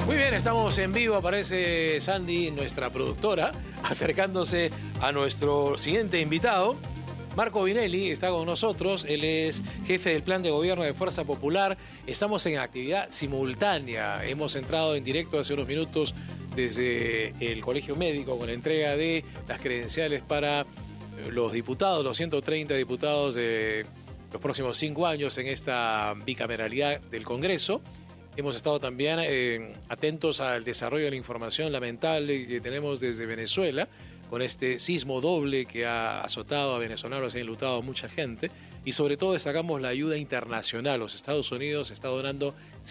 Muy bien, estamos en vivo, aparece Sandy, nuestra productora, acercándose a nuestro siguiente invitado. Marco Vinelli está con nosotros, él es jefe del Plan de Gobierno de Fuerza Popular. Estamos en actividad simultánea, hemos entrado en directo hace unos minutos desde el Colegio Médico con la entrega de las credenciales para los diputados, los 130 diputados de los próximos 5 años en esta bicameralidad del Congreso. Hemos estado también atentos al desarrollo de la información lamentable que tenemos desde Venezuela, con este sismo doble que ha azotado a venezolanos y ha enlutado a mucha gente. Y sobre todo destacamos la ayuda internacional. Los Estados Unidos está donando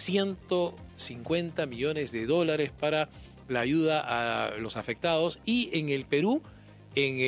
150 millones de dólares para la ayuda a los afectados. Y en el Perú, en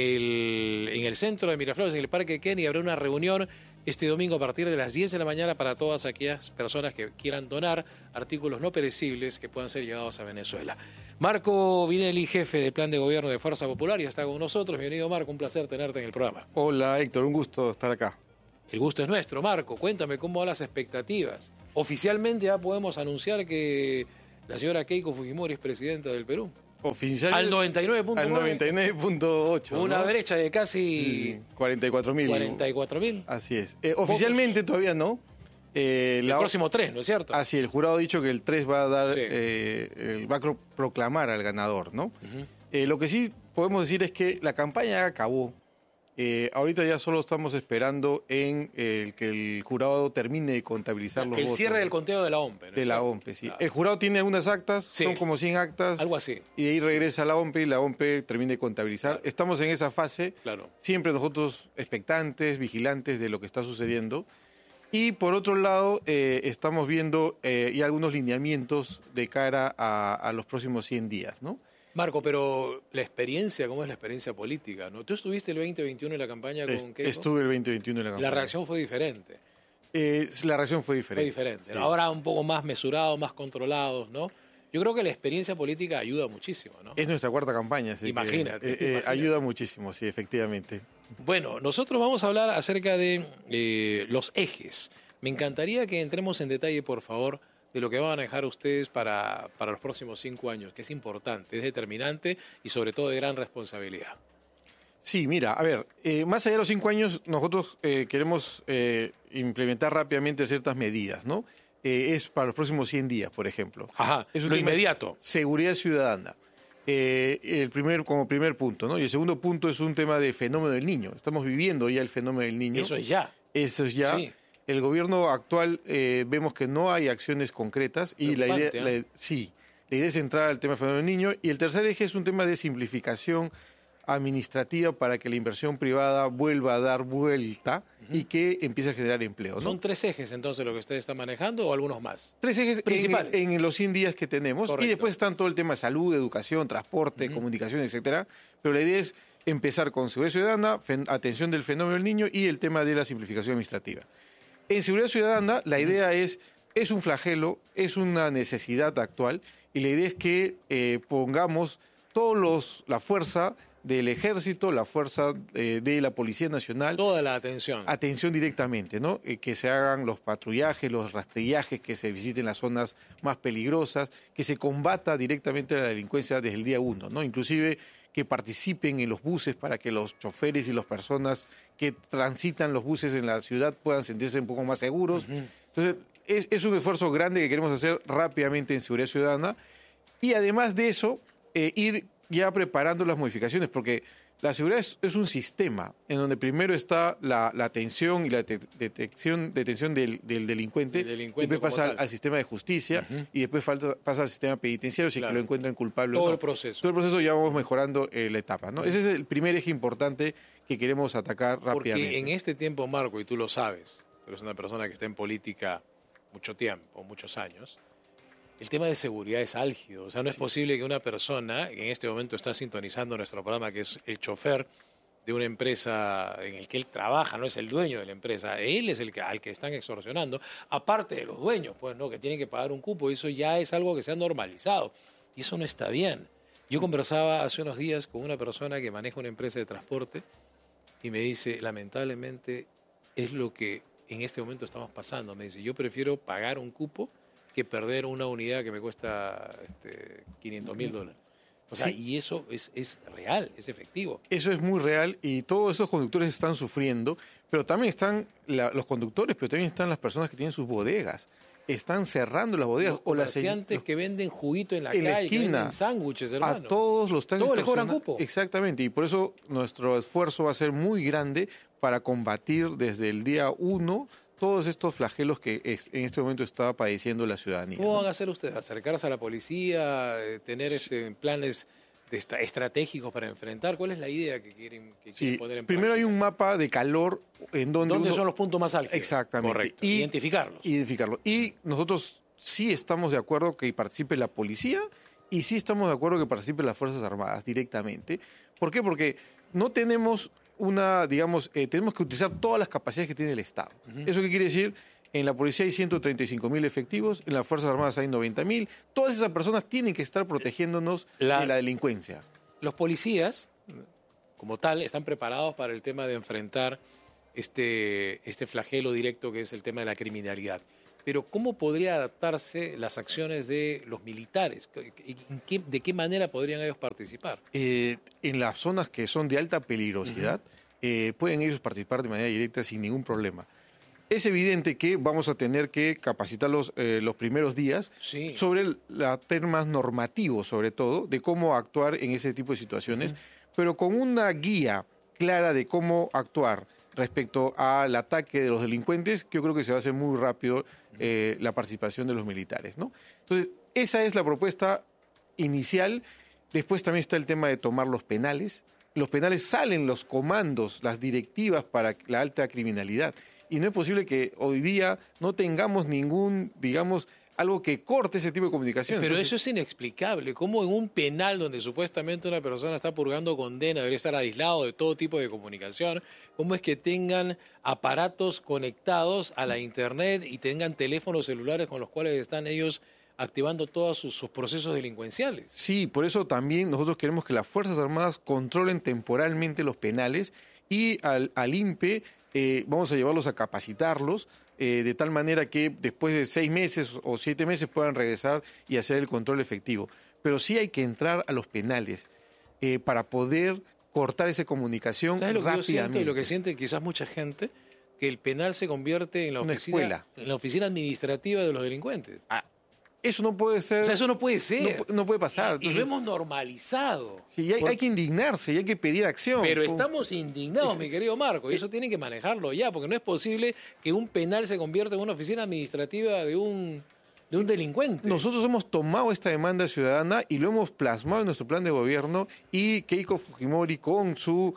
el centro de Miraflores, en el Parque Kennedy, habrá una reunión este domingo a partir de las 10 de la mañana para todas aquellas personas que quieran donar artículos no perecibles que puedan ser llevados a Venezuela. Marco Vinelli, jefe del Plan de Gobierno de Fuerza Popular, ya está con nosotros. Bienvenido, Marco, un placer tenerte en el programa. Hola, Héctor, un gusto estar acá. El gusto es nuestro. Marco, cuéntame cómo van las expectativas. Oficialmente ya podemos anunciar que la señora Keiko Fujimori es presidenta del Perú. Oficialmente, al 99.9. Al 99.8. Una ¿no? brecha de casi 44.000. 44.000. Así es. Oficialmente todavía no. El próximo 3, ¿no es cierto? Así, el jurado ha dicho que el 3 va a dar, Sí. va a proclamar al ganador, ¿no? Lo que sí podemos decir es que la campaña ya acabó. Ahorita ya solo estamos esperando en que el jurado termine de contabilizar los votos. El cierre del conteo de la OMPE, ¿no? De la OMPE, sí. Claro. El jurado tiene algunas actas, Sí. son como 100 actas. Algo así. Y de ahí regresa a la OMPE y la OMPE termina de contabilizar. Claro. Estamos en esa fase. Claro. Siempre nosotros expectantes, vigilantes de lo que está sucediendo. Y por otro lado, estamos viendo ya algunos lineamientos de cara a los próximos 100 días, ¿no? Marco, pero la experiencia, ¿cómo es la experiencia política? ¿No? ¿Tú estuviste el 2021 en la campaña con Keiko? Estuve el 2021 en la campaña. La reacción fue diferente. La reacción fue diferente. Fue diferente. Sí. ¿No? Ahora un poco más mesurados, más controlados, ¿no? Yo creo que la experiencia política ayuda muchísimo, ¿no? Es nuestra cuarta campaña, así Imagínate, que imagínate. ayuda muchísimo, sí, efectivamente. Bueno, nosotros vamos a hablar acerca de los ejes. Me encantaría que entremos en detalle, por favor, de lo que van a manejar ustedes para los próximos 5 años, que es importante, es determinante y sobre todo de gran responsabilidad. Sí, mira, a ver, más allá de los 5 años, nosotros queremos implementar rápidamente ciertas medidas, ¿no? Es para los próximos 100 días, por ejemplo. Ajá, Es un lo tema inmediato. Seguridad ciudadana. Como primer punto, ¿no? Y el segundo punto es un tema de fenómeno del niño. Estamos viviendo ya el fenómeno del niño. Eso es ya. Eso es ya. Sí. El gobierno actual vemos que no hay acciones concretas y la idea, Preocupante, la idea es entrar al tema del fenómeno del niño. Y el tercer eje es un tema de simplificación administrativa para que la inversión privada vuelva a dar vuelta y que empiece a generar empleo, ¿no? ¿Son 3 ejes entonces lo que ustedes están manejando o algunos más? 3 ejes principales en los 100 días que tenemos. Correcto. Y después están todo el tema de salud, educación, transporte, comunicación, etcétera. Pero la idea es empezar con seguridad ciudadana, atención del fenómeno del niño y el tema de la simplificación administrativa. En seguridad ciudadana, la idea es un flagelo, es una necesidad actual, y la idea es que pongamos la fuerza del Ejército, la fuerza de la Policía Nacional. Toda la atención. Atención directamente, ¿no? Que se hagan los patrullajes, los rastrillajes, que se visiten las zonas más peligrosas, que se combata directamente la delincuencia desde el día 1, ¿no? Inclusive que participen en los buses para que los choferes y las personas que transitan los buses en la ciudad puedan sentirse un poco más seguros. Entonces, es un esfuerzo grande que queremos hacer rápidamente en seguridad ciudadana y además de eso, ir ya preparando las modificaciones, porque la seguridad es un sistema en donde primero está la atención y la detención del delincuente, después pasa al sistema de justicia y después pasa al sistema penitenciario si que lo encuentran culpable o no. Todo el proceso. Todo el proceso ya vamos mejorando la etapa, ¿no? Ese es el primer eje importante que queremos atacar rápidamente. Porque en este tiempo, Marco, y tú lo sabes, tú eres una persona que está en política mucho tiempo, muchos años, el tema de seguridad es álgido. O sea, no es posible que una persona, que en este momento está sintonizando nuestro programa, que es el chofer de una empresa en el que él trabaja, no es el dueño de la empresa, él es al que están extorsionando, aparte de los dueños, pues, ¿no? Que tienen que pagar un cupo, eso ya es algo que se ha normalizado. Y eso no está bien. Yo conversaba hace unos días con una persona que maneja una empresa de transporte y me dice, lamentablemente, es lo que en este momento estamos pasando. Me dice, yo prefiero pagar un cupo que perder una unidad que me cuesta $500.000. O sea, Sí. y eso es real, es efectivo. Eso es muy real y todos esos conductores están sufriendo, pero también están los conductores, pero también están las personas que tienen sus bodegas. Están cerrando las bodegas. Los comerciantes que venden juguito en la calle, que esquina, venden sándwiches, hermano. a todos los están Todos les cobran extorsionando. cupo. Exactamente, y por eso nuestro esfuerzo va a ser muy grande para combatir desde el día 1 todos estos flagelos que en este momento está padeciendo la ciudadanía. ¿Cómo ¿no? van a hacer ustedes? ¿Acercarse a la policía? ¿Tener planes estratégicos para enfrentar? ¿Cuál es la idea que quieren Sí, poner en primero hay práctica? un mapa de calor en donde ¿Dónde uno- son los puntos más álgidos? Exactamente. Correcto. Identificarlos. Identificarlo. Y nosotros sí estamos de acuerdo que participe la policía y sí estamos de acuerdo que participen las Fuerzas Armadas directamente. ¿Por qué? Porque no tenemos tenemos que utilizar todas las capacidades que tiene el Estado. ¿Eso qué quiere decir? En la policía hay 135.000 efectivos, en las Fuerzas Armadas hay 90.000. Todas esas personas tienen que estar protegiéndonos de la delincuencia. Los policías, como tal, están preparados para el tema de enfrentar este flagelo directo que es el tema de la criminalidad. Pero ¿cómo podría adaptarse las acciones de los militares? ¿De qué manera podrían ellos participar? En las zonas que son de alta peligrosidad, pueden ellos participar de manera directa sin ningún problema. Es evidente que vamos a tener que capacitarlos los primeros días Sí. sobre temas normativos, sobre todo, de cómo actuar en ese tipo de situaciones, pero con una guía clara de cómo actuar respecto al ataque de los delincuentes, que yo creo que se va a hacer muy rápido la participación de los militares, ¿no? Entonces, esa es la propuesta inicial. Después también está el tema de tomar los penales. Los penales salen los comandos, las directivas para la alta criminalidad. Y no es posible que hoy día no tengamos ningún, algo que corte ese tipo de comunicación. Pero Entonces, eso es inexplicable. ¿Cómo en un penal donde supuestamente una persona está purgando condena debería estar aislado de todo tipo de comunicación? ¿Cómo es que tengan aparatos conectados a la internet y tengan teléfonos celulares con los cuales están ellos activando todos sus procesos delincuenciales? Sí, por eso también nosotros queremos que las Fuerzas Armadas controlen temporalmente los penales y al INPE vamos a llevarlos a capacitarlos de tal manera que después de 6 meses o 7 meses puedan regresar y hacer el control efectivo. Pero sí hay que entrar a los penales para poder cortar esa comunicación ¿Sabes lo que yo rápidamente. siento y lo que siente quizás mucha gente? Que el penal se convierte en Una escuela. en la oficina administrativa de los delincuentes. Eso no puede ser. O sea, eso no puede ser. No puede pasar. Y Entonces, lo hemos normalizado. sí, hay que indignarse y hay que pedir acción. Pero estamos indignados, mi querido Marco, y eso tienen que manejarlo ya, porque no es posible que un penal se convierta en una oficina administrativa de un delincuente. Nosotros hemos tomado esta demanda ciudadana y lo hemos plasmado en nuestro plan de gobierno y Keiko Fujimori con su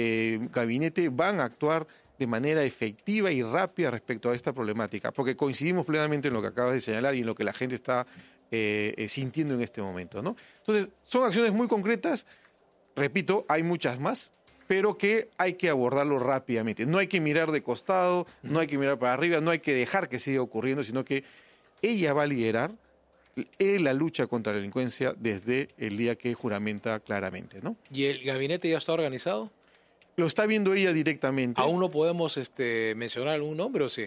gabinete van a actuar de manera efectiva y rápida respecto a esta problemática, porque coincidimos plenamente en lo que acabas de señalar y en lo que la gente está sintiendo en este momento, ¿no? Entonces, son acciones muy concretas, repito, hay muchas más, pero que hay que abordarlo rápidamente. No hay que mirar de costado, no hay que mirar para arriba, no hay que dejar que siga ocurriendo, sino que ella va a liderar la lucha contra la delincuencia desde el día que juramenta claramente, ¿no? ¿Y el gabinete ya está organizado? Lo está viendo ella directamente. ¿Aún no podemos mencionar algún nombre o sí?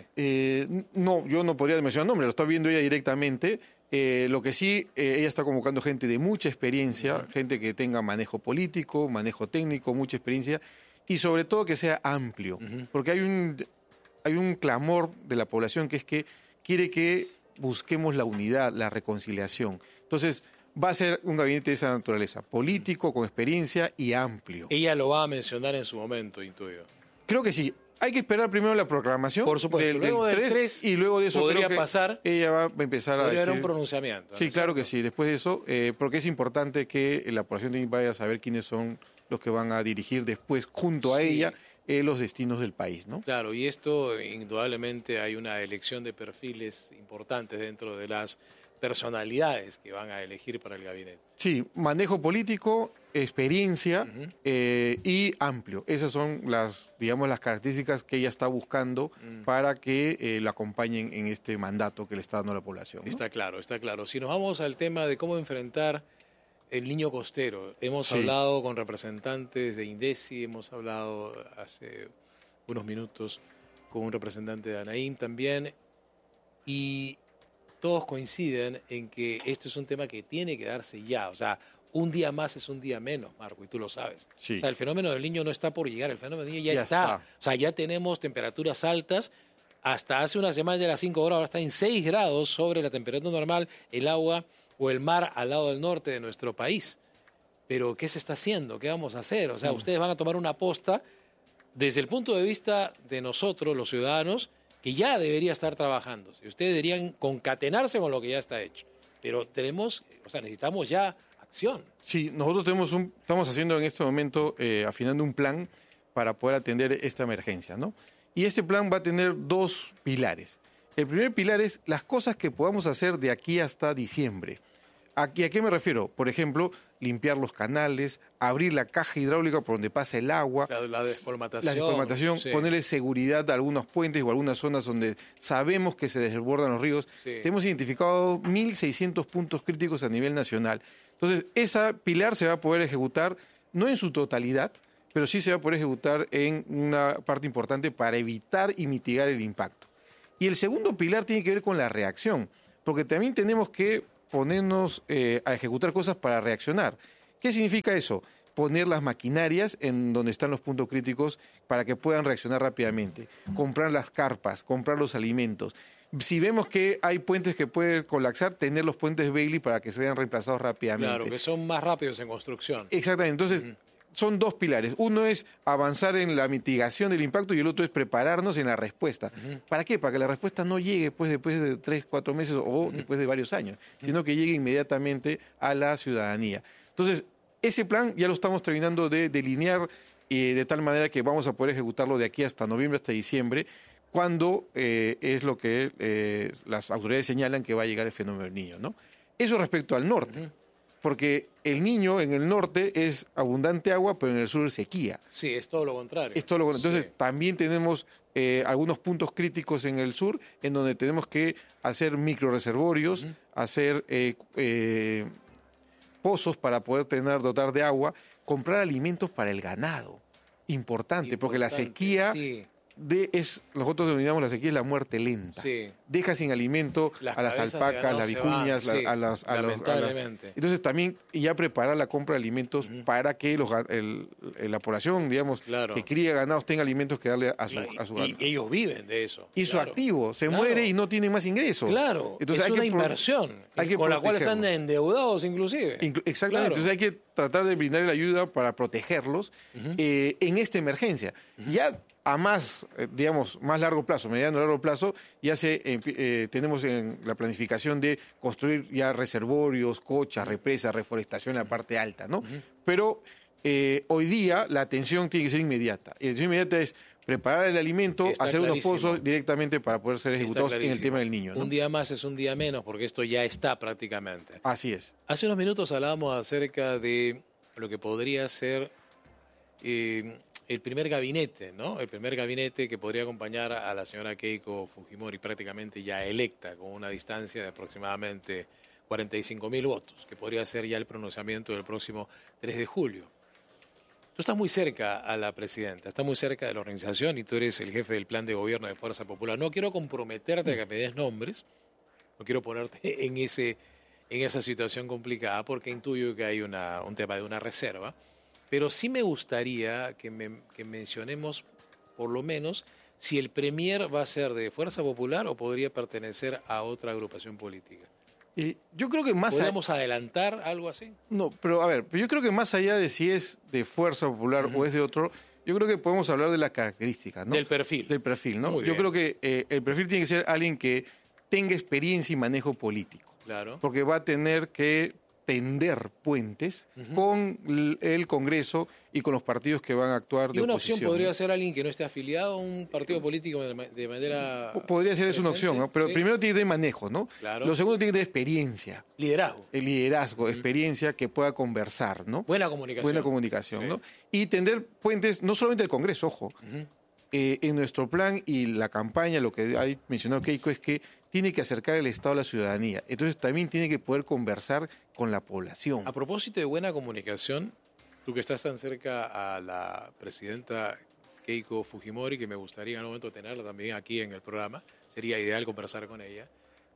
No, yo no podría mencionar nombre, lo está viendo ella directamente. Lo que sí, ella está convocando gente de mucha experiencia, gente que tenga manejo político, manejo técnico, mucha experiencia, y sobre todo que sea amplio, porque hay un clamor de la población que es que quiere que busquemos la unidad, la reconciliación. Entonces, va a ser un gabinete de esa naturaleza, político, con experiencia y amplio. Ella lo va a mencionar en su momento, intuyo. Creo que sí. Hay que esperar primero la proclamación. Por supuesto. Luego del 3 y luego de eso podría creo que pasar. ella va a empezar a Podría decir. haber un pronunciamiento. Sí, ¿no? claro que sí. Después de eso, porque es importante que la población vaya a saber quiénes son los que van a dirigir después, junto a Sí. ella, los destinos del país, ¿no? Claro, y esto indudablemente hay una elección de perfiles importantes dentro de las personalidades que van a elegir para el gabinete. Sí, manejo político, experiencia y amplio. Esas son las características que ella está buscando para que la acompañen en este mandato que le está dando a la población, ¿no? Está claro, está claro. Si nos vamos al tema de cómo enfrentar el niño costero, hemos Sí. hablado con representantes de INDECI, hemos hablado hace unos minutos con un representante de ANAIM también, y todos coinciden en que esto es un tema que tiene que darse ya. O sea, un día más es un día menos, Marco, y tú lo sabes. Sí. O sea, el fenómeno del Niño no está por llegar, el fenómeno del Niño ya Ya está. está. O sea, ya tenemos temperaturas altas. Hasta hace una semana ya era 5 grados, ahora está en 6 grados sobre la temperatura normal, el agua o el mar al lado del norte de nuestro país. Pero, ¿qué se está haciendo? ¿Qué vamos a hacer? O sea, ustedes van a tomar una posta desde el punto de vista de nosotros, los ciudadanos, que ya debería estar trabajando. Ustedes deberían concatenarse con lo que ya está hecho. Pero necesitamos ya acción. Sí, nosotros estamos haciendo en este momento, afinando un plan para poder atender esta emergencia, ¿no? Y este plan va a tener dos pilares. El primer pilar es las cosas que podamos hacer de aquí hasta diciembre. ¿A qué me refiero? Por ejemplo, limpiar los canales, abrir la caja hidráulica por donde pasa el agua. La descolmatación. La descolmatación, sí. Ponerle seguridad a algunos puentes o algunas zonas donde sabemos que se desbordan los ríos. Sí. Hemos identificado 1.600 puntos críticos a nivel nacional. Entonces, esa pilar se va a poder ejecutar, no en su totalidad, pero sí se va a poder ejecutar en una parte importante para evitar y mitigar el impacto. Y el segundo pilar tiene que ver con la reacción, porque también tenemos que ponernos a ejecutar cosas para reaccionar. ¿Qué significa eso? Poner las maquinarias en donde están los puntos críticos para que puedan reaccionar rápidamente. Comprar las carpas, comprar los alimentos. Si vemos que hay puentes que pueden colapsar, tener los puentes Bailey para que se vean reemplazados rápidamente. Claro, que son más rápidos en construcción. Exactamente. Entonces, son dos pilares. Uno es avanzar en la mitigación del impacto y el otro es prepararnos en la respuesta. ¿Para qué? Para que la respuesta no llegue después de 3, 4 meses o después de varios años, sino que llegue inmediatamente a la ciudadanía. Entonces, ese plan ya lo estamos terminando de delinear de tal manera que vamos a poder ejecutarlo de aquí hasta noviembre, hasta diciembre, cuando es lo que las autoridades señalan que va a llegar el fenómeno del Niño, ¿no? Eso respecto al norte. Porque el Niño en el norte es abundante agua, pero en el sur es sequía. Sí, es todo lo contrario. Es todo lo contrario. Entonces, sí. También tenemos algunos puntos críticos en el sur, en donde tenemos que hacer microreservorios, hacer pozos para poder dotar de agua, comprar alimentos para el ganado. Importante, porque la sequía... Sí. Nosotros denominamos la sequía es la muerte lenta. Sí. Deja sin alimento a las alpacas, las vicuñas, lamentablemente. Entonces también ya preparar la compra de alimentos para que la población, digamos, que cría ganados tenga alimentos que darle a su ganado. Y ellos viven de eso. Y su activo se muere y no tiene más ingresos. Claro, entonces es una inversión con la cual están endeudados inclusive. Exactamente, claro. Entonces hay que tratar de brindar la ayuda para protegerlos en esta emergencia. Ya a más largo plazo, mediano largo plazo, ya tenemos en la planificación de construir ya reservorios, cochas, represas, reforestación en la parte alta, ¿no? Pero hoy día la atención tiene que ser inmediata. Y la atención inmediata es preparar el alimento, hacer unos pozos directamente para poder ser ejecutados en el tema del niño, ¿no? Un día más es un día menos, porque esto ya está prácticamente. Así es. Hace unos minutos hablábamos acerca de lo que podría ser el primer gabinete, ¿no? El primer gabinete que podría acompañar a la señora Keiko Fujimori, prácticamente ya electa, con una distancia de aproximadamente 45.000 votos, que podría ser ya el pronunciamiento del próximo 3 de julio. Tú estás muy cerca a la presidenta, estás muy cerca de la organización y tú eres el jefe del plan de gobierno de Fuerza Popular. No quiero comprometerte a que me des nombres, no quiero ponerte en esa situación complicada porque intuyo que hay un tema de una reserva. Pero sí me gustaría que mencionemos, por lo menos, si el premier va a ser de Fuerza Popular o podría pertenecer a otra agrupación política. Yo creo que ¿Podemos adelantar algo así? No, pero a ver, yo creo que más allá de si es de Fuerza Popular o es de otro, yo creo que podemos hablar de las características, ¿no? Del perfil. Del perfil, ¿no? Muy yo bien. creo que el perfil tiene que ser alguien que tenga experiencia y manejo político. Claro. Porque va a tener que tender puentes con el Congreso y con los partidos que van a actuar de ¿Y una oposición? opción podría ser alguien que no esté afiliado a un partido político de manera Podría ser, es una presente? opción, ¿no? Pero Sí. primero tiene que tener manejo, ¿no? Claro. Lo segundo tiene que tener experiencia. Liderazgo. El liderazgo, experiencia que pueda conversar, ¿no? Buena comunicación. Buena comunicación, Sí. ¿no? Y tender puentes, no solamente el Congreso, ojo. En nuestro plan y la campaña, lo que ha mencionado Keiko es que tiene que acercar el Estado a la ciudadanía. Entonces también tiene que poder conversar con la población. A propósito de buena comunicación, tú que estás tan cerca a la presidenta Keiko Fujimori, que me gustaría en algún momento tenerla también aquí en el programa, sería ideal conversar con ella.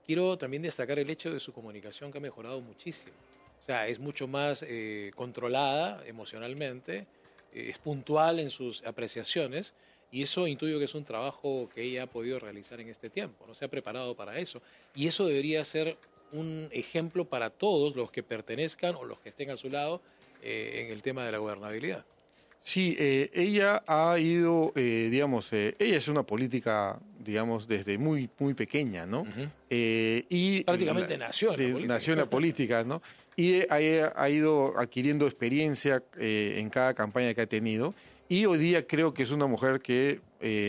quiero también destacar el hecho de su comunicación que ha mejorado muchísimo. O sea, es mucho más controlada emocionalmente, es puntual en sus apreciaciones y eso intuyo que es un trabajo que ella ha podido realizar en este tiempo, ¿no? Se ha preparado para eso y eso debería ser un ejemplo para todos los que pertenezcan o los que estén a su lado en el tema de la gobernabilidad. Sí, ella ha ido, ella es una política, digamos, desde muy, muy pequeña, ¿no? Y prácticamente nació en la política. Nació en la política, ¿no? Y ha ido adquiriendo experiencia en cada campaña que ha tenido. Y hoy día creo que es una mujer que,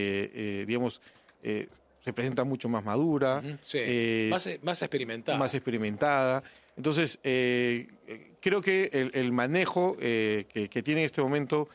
se presenta mucho más madura. Sí, más experimentada. Más experimentada. Entonces, creo que el manejo que tiene en este momento,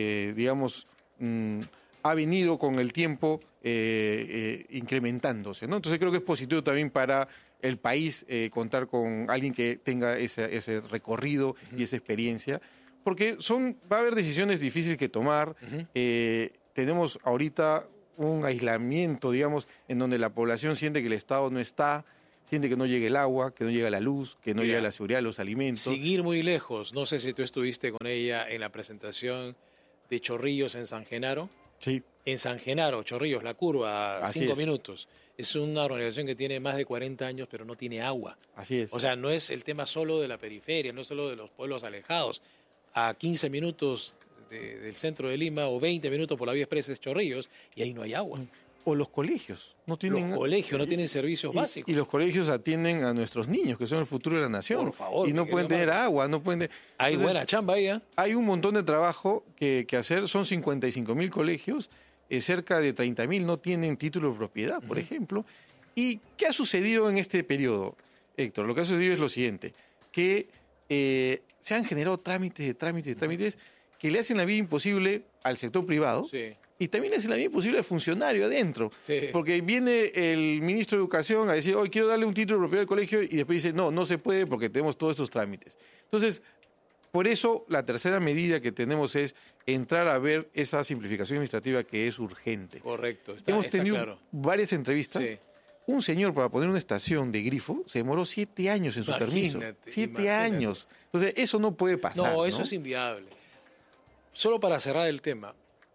ha venido con el tiempo incrementándose, ¿no? Entonces creo que es positivo también para el país contar con alguien que tenga ese recorrido y esa experiencia, porque va a haber decisiones difíciles que tomar. Tenemos ahorita un aislamiento, digamos, en donde la población siente que el Estado no está, siente que no llega el agua, que no llega la luz, que no llega la seguridad de los alimentos. Sin ir muy lejos, no sé si tú estuviste con ella en la presentación de Chorrillos en San Genaro. Sí. En San Genaro, Chorrillos, la curva, 5 minutos. Es una organización que tiene más de 40 años, pero no tiene agua. Así es. O sea, no es el tema solo de la periferia, no es solo de los pueblos alejados. A 15 minutos del centro de Lima o 20 minutos por la vía expresa es Chorrillos y ahí no hay agua. O los colegios. No tienen servicios básicos. Y los colegios atienden a nuestros niños, que son el futuro de la nación. Por favor. Y no pueden tener agua, no pueden... Hay buena chamba ahí, ¿eh? Hay un montón de trabajo que hacer. Son 55.000 colegios. Cerca de 30.000 no tienen título de propiedad, por ejemplo. ¿Y qué ha sucedido en este periodo, Héctor? Lo que ha sucedido es lo siguiente, que se han generado trámites que le hacen la vida imposible al sector privado. Sí. Y también le hacen la vida imposible al funcionario adentro. Sí. Porque viene el ministro de Educación a decir, hoy quiero darle un título de propiedad al colegio, y después dice, no se puede porque tenemos todos estos trámites. Entonces, por eso la tercera medida que tenemos es entrar a ver esa simplificación administrativa que es urgente. Correcto. Hemos tenido claro. varias entrevistas. Sí. Un señor para poner una estación de grifo se demoró 7 años en su permiso. 7 años. Entonces, eso no puede pasar. No, eso es inviable. Solo para cerrar el tema,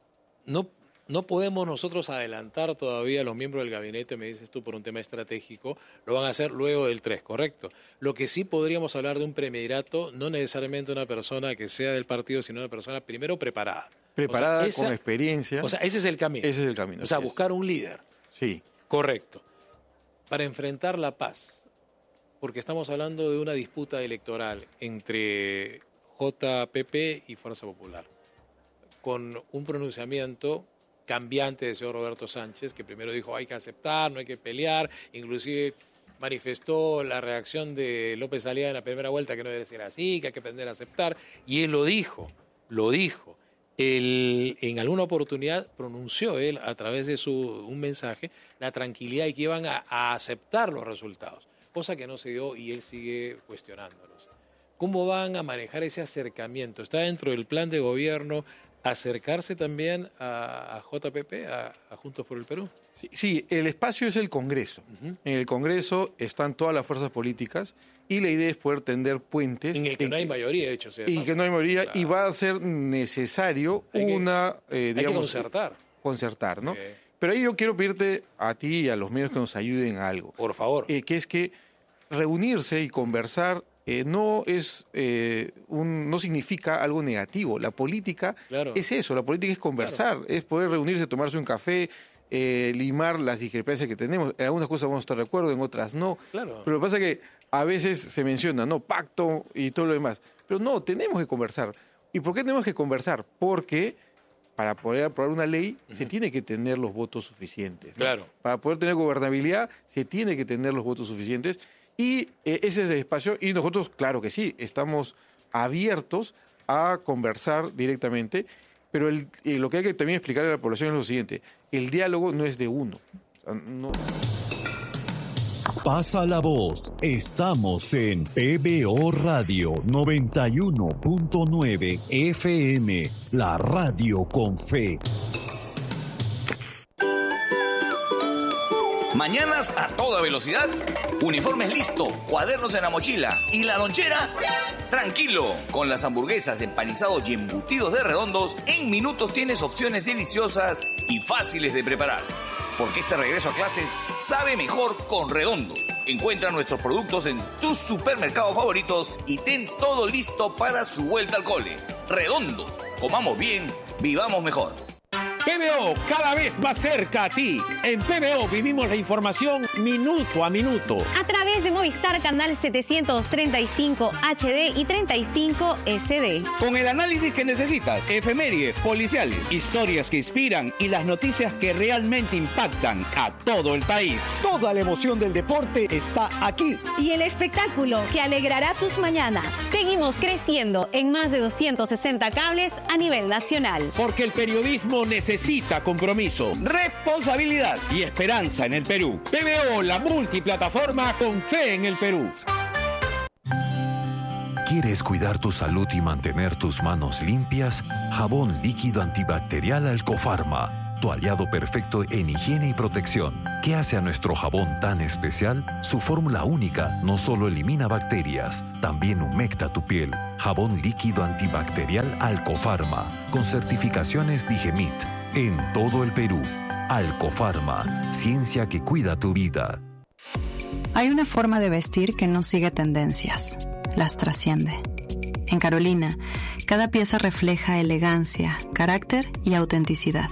no podemos nosotros adelantar todavía a los miembros del gabinete, me dices tú, por un tema estratégico. Lo van a hacer luego del 3, ¿correcto? Lo que sí podríamos hablar de un premierato, no necesariamente una persona que sea del partido, sino una persona primero preparada. Preparada, con experiencia. O sea, ese es el camino. Ese es el camino. O sea, buscar un líder. Sí. Correcto. Para enfrentar la paz, porque estamos hablando de una disputa electoral entre JPP y Fuerza Popular, con un pronunciamiento cambiante del señor Roberto Sánchez, que primero dijo hay que aceptar, no hay que pelear, inclusive manifestó la reacción de López Aliaga en la primera vuelta, que no debe ser así, que hay que aprender a aceptar, y él lo dijo. Él, en alguna oportunidad pronunció él a través de un mensaje la tranquilidad y que iban a aceptar los resultados, cosa que no se dio y él sigue cuestionándolos. ¿Cómo van a manejar ese acercamiento? ¿Está dentro del plan de gobierno acercarse también a JPP, a Juntos por el Perú? Sí, el espacio es el Congreso. En el Congreso están todas las fuerzas políticas y la idea es poder tender puentes. En el que no hay mayoría, de hecho. Que no hay mayoría, claro. Y va a ser necesario hay que concertar, ¿no? Sí. Pero ahí yo quiero pedirte a ti y a los medios que nos ayuden a algo. Por favor. Que es que reunirse y conversar no significa algo negativo. La política es eso, la política es conversar, es poder reunirse, tomarse un café, limar las discrepancias que tenemos. En algunas cosas vamos a estar de acuerdo, en otras no. Claro. Pero lo que pasa es que a veces se menciona, pacto y todo lo demás. Pero no, tenemos que conversar. ¿Y por qué tenemos que conversar? Porque para poder aprobar una ley se tiene que tener los votos suficientes, ¿no? Claro. Para poder tener gobernabilidad se tiene que tener los votos suficientes. Y ese es el espacio, y nosotros, claro que sí, estamos abiertos a conversar directamente, pero lo que hay que también explicarle a la población es lo siguiente: el diálogo no es de uno. O sea, no... Pasa la voz, estamos en PBO Radio 91.9 FM, la radio con fe. Mañanas a toda velocidad, uniformes listos, cuadernos en la mochila y la lonchera. Tranquilo, con las hamburguesas, empanizados y embutidos de Redondos, en minutos tienes opciones deliciosas y fáciles de preparar. Porque este regreso a clases sabe mejor con Redondos. Encuentra nuestros productos en tus supermercados favoritos y ten todo listo para su vuelta al cole. Redondos, comamos bien, vivamos mejor. PBO, cada vez más cerca a ti. En PBO vivimos la información minuto a minuto. A través de Movistar Canal 735 HD y 35 SD. Con el análisis que necesitas, efemérides, policiales, historias que inspiran y las noticias que realmente impactan a todo el país. Toda la emoción del deporte está aquí. Y el espectáculo que alegrará tus mañanas. Seguimos creciendo en más de 260 cables a nivel nacional. Porque el periodismo necesita compromiso, responsabilidad y esperanza en el Perú. PBO, la multiplataforma con fe en el Perú. ¿Quieres cuidar tu salud y mantener tus manos limpias? Jabón líquido antibacterial Alcofarma, tu aliado perfecto en higiene y protección. ¿Qué hace a nuestro jabón tan especial? Su fórmula única no solo elimina bacterias, también humecta tu piel. Jabón líquido antibacterial Alcofarma, con certificaciones Digemit. En todo el Perú, Alcofarma, ciencia que cuida tu vida. Hay una forma de vestir que no sigue tendencias, las trasciende. En Carolina, cada pieza refleja elegancia, carácter y autenticidad.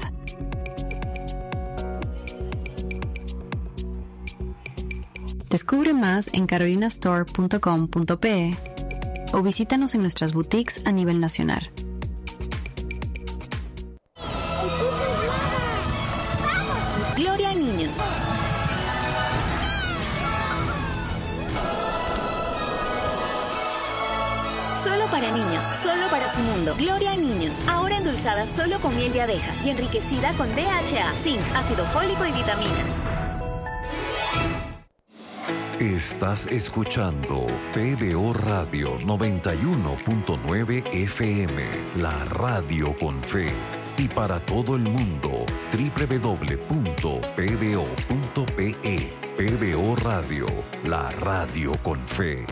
Descubre más en carolinastore.com.pe o visítanos en nuestras boutiques a nivel nacional. Gloria a niños. Solo para niños, solo para su mundo. Gloria a niños, ahora endulzada solo con miel de abeja y enriquecida con DHA, zinc, ácido fólico y vitaminas. Estás escuchando PBO Radio 91.9 FM, la radio con fe. Y para todo el mundo, www.pbo.pe. PBO Radio, la radio con fe.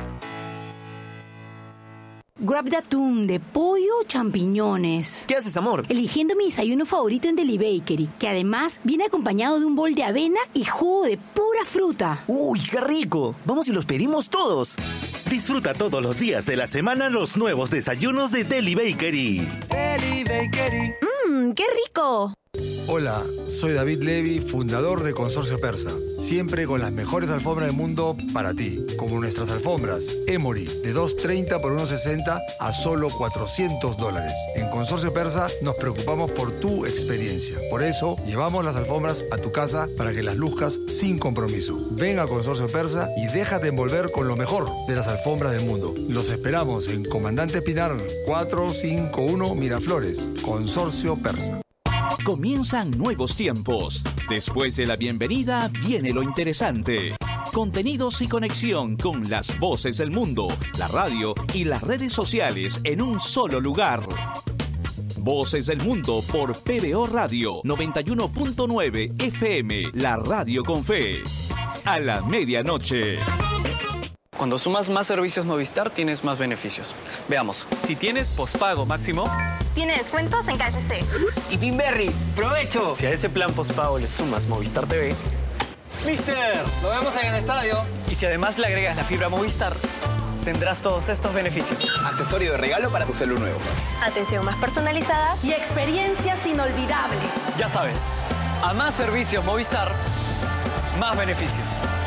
Grab de atún, de pollo o champiñones. ¿Qué haces, amor? Eligiendo mi desayuno favorito en Deli Bakery, que además viene acompañado de un bol de avena y jugo de pura fruta. ¡Uy, qué rico! Vamos y los pedimos todos. Disfruta todos los días de la semana los nuevos desayunos de Deli Bakery. Deli Bakery. ¡Qué rico! Hola, soy David Levy, fundador de Consorcio Persa. Siempre con las mejores alfombras del mundo para ti, como nuestras alfombras Emory, de $230 por $160 a solo $400. En Consorcio Persa nos preocupamos por tu experiencia. Por eso, llevamos las alfombras a tu casa para que las luzcas sin compromiso. Ven a Consorcio Persa y déjate envolver con lo mejor de las alfombras del mundo. Los esperamos en Comandante Pinar 451 Miraflores, Consorcio Persa. Comienzan nuevos tiempos. Después de la bienvenida viene lo interesante. Contenidos y conexión con las voces del mundo, la radio y las redes sociales en un solo lugar. Voces del Mundo por PBO Radio 91.9 FM, la radio con fe. A la medianoche. Cuando sumas más servicios Movistar, tienes más beneficios. Veamos. Si tienes pospago máximo, tiene descuentos en KFC. Y Pinberry, ¡provecho! Si a ese plan pospago le sumas Movistar TV, ¡Mister! ¡Lo vemos en el estadio! Y si además le agregas la fibra Movistar, tendrás todos estos beneficios. Accesorio de regalo para tu celular nuevo. Atención más personalizada y experiencias inolvidables. Ya sabes, a más servicios Movistar, más beneficios.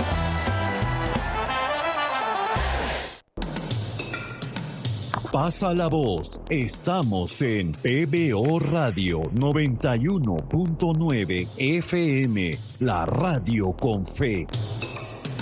Pasa la voz. Estamos en PBO Radio 91.9 FM, la radio con fe.